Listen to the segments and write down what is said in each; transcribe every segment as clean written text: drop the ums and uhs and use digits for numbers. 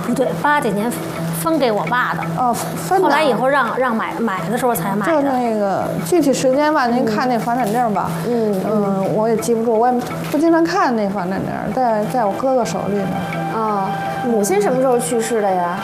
不对，80几年分给我爸的。 哦，分的。 后来以后让买的时候才买的。 就那个具体时间吧，您看那房产证吧。我也记不住，我也不经常看那房产证，在我哥哥手里呢。 啊，母亲什么时候去世的呀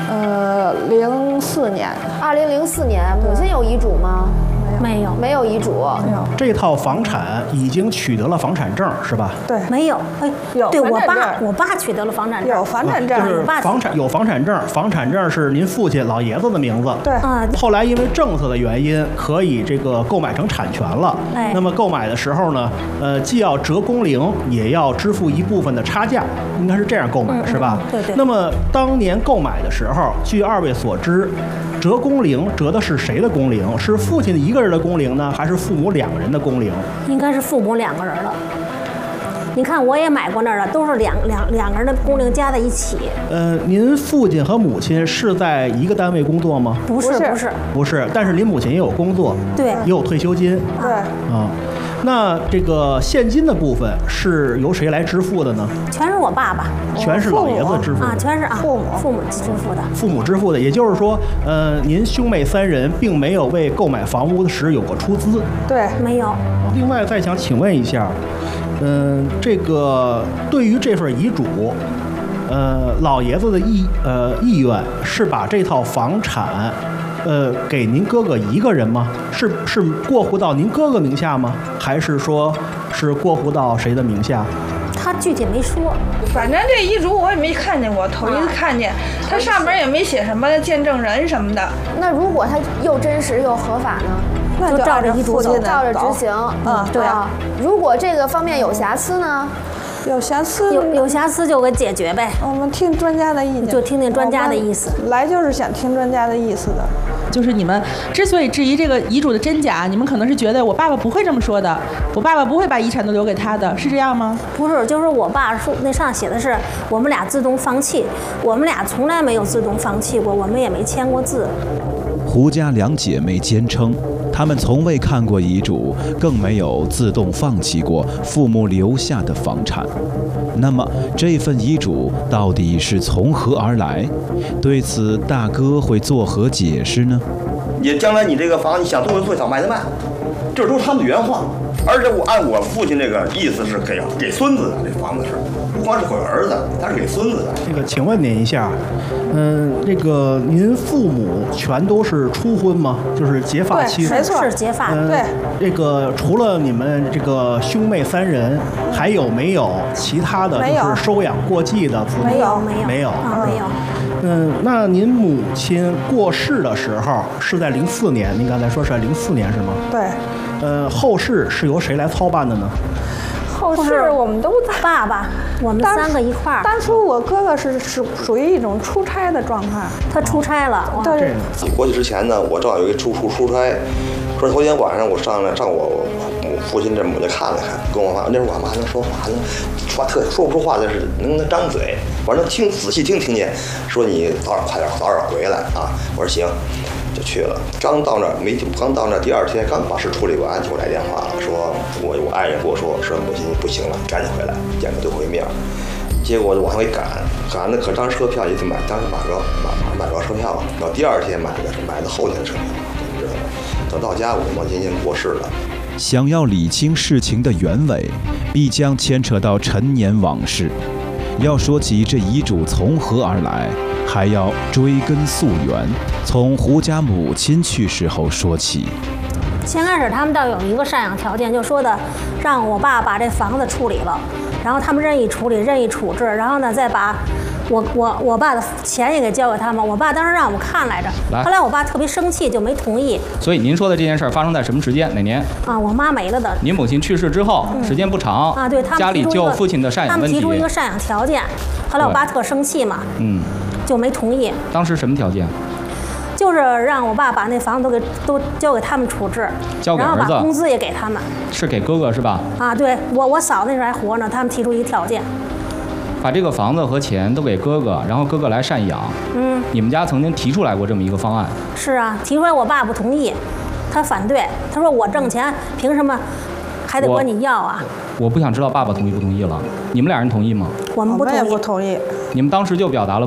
？04年。 2004年，母亲有遗嘱吗？没有遗嘱。 没有。 这套房产已经取得了房产证，是吧？ 对。 没有。 有。 对我爸取得了房产证。 有房产证。 就是有房产证，房产证是您父亲老爷子的名字。 对。 后来因为政策的原因，可以这个购买成产权了。那么购买的时候呢，既要折工龄，也要支付一部分的差价，应该是这样购买，是吧？ 对。 那么当年购买的时候，据二位所知，折工龄折的是谁的工龄？是父亲一个人的工龄呢，还是父母2个人的工龄？ 应该是父母2个人了。你看，我也买过那儿了，都是两个人的工龄加在一起。 您父亲和母亲是在一个单位工作吗？ 不是，但是您母亲也有工作， 对， 也有退休金， 对， 那这个现金的部分是由谁来支付的呢？ 全是我爸爸， 全是老爷子支付的全是父母支付的。 父母支付的，也就是说，您兄妹3人并没有为购买房屋时有过出资。 对， 没有。 另外，再想请问一下，这个对于这份遗嘱，老爷子的意愿是把这套房产。给您哥哥一个人吗？是过户到您哥哥名下吗？还是说是过户到谁的名下？ 他具体没说。 反正这遗嘱我也没看见过，头一次看见，他上面也没写什么见证人什么的。 那如果他又真实又合法呢？ 那就照着遗嘱走，照着执行。 对。 如果这个方面有瑕疵呢？ 有瑕疵， 有瑕疵就给解决呗。 我们听专家的意见， 就听听专家的意思。 来就是想听专家的意思的。 就是你们之所以质疑这个遗嘱的真假，你们可能是觉得我爸爸不会这么说的，我爸爸不会把遗产都留给他的，是这样吗？ 不是，就是我爸说那上写的是我们俩自动放弃，我们俩从来没有自动放弃过，我们也没签过字。 胡家2姐妹坚称，她们从未看过遗嘱，更没有自动放弃过父母留下的房产。那么，这份遗嘱到底是从何而来？对此，大哥会作何解释呢？ 你将来你这个房，你想做就做，想卖就卖，这都是他们的原话。而且按我父亲这个意思是给孙子的，这房子是不光是给儿子，他是给孙子的。 这个，请问您一下，这个您父母全都是初婚吗？就是结发妻？ 没错， 是结发。 对。 这个除了你们这个兄妹3人，还有没有其他的就是收养过继的子女？ 没有。 没有。 那您母亲过世的时候是在04年，您刚才说是在04年是吗？ 对。 后事是由谁来操办的呢？ 后事我们都在。 爸爸，我们3个一块儿。 当初我哥哥是属于一种出差的状态， 他出差了。 对。 过去之前呢，我正好有一个出差，说头天晚上我上我父亲这母亲看了看，跟我妈那时候我妈还能说话，还能说不出话，但是能张嘴，我能仔细听见，说你快点回来啊！我说行。就去了，刚到那第2天刚把事处理完，就来电话了，说我爱人跟我说母亲不行了，赶紧回来见个最后一面。结果我就往上一赶的可张车票也得买，当时买不着车票了。然后第2天买的后天的车票，你知道吗？等到家我王晶晶过世了。 想要理清事情的原委，必将牵扯到陈年往事。要说起这遗嘱从何而来，还要追根溯源，从胡家母亲去世后说起。 先开始他们倒有一个赡养条件，就说的让我爸把这房子处理了，然后他们任意处理、任意处置，然后呢再把我爸的钱也给交给他们。我爸当时让我们看来着，后来我爸特别生气，就没同意。 所以您说的这件事发生在什么时间？哪年？ 我妈没了的。 您母亲去世之后，时间不长对，他们家里就父亲的赡养问题， 他们提出一个赡养条件，后来我爸特生气嘛，就没同意。 当时什么条件？ 就是让我爸把那房子都交给他们处置， 交给儿子， 然后把工资也给他们。 是给哥哥是吧？ 对，我嫂那时候还活呢，他们提出一个条件， 把这个房子和钱都给哥哥，然后哥哥来赡养。你们家曾经提出来过这么一个方案？ 是啊，提出来我爸不同意，他反对，他说我挣钱凭什么还得管你要啊？ 我不想知道爸爸同意不同意了，你们2人同意吗？ 我们不同意。 不同意。 你们当时就表达了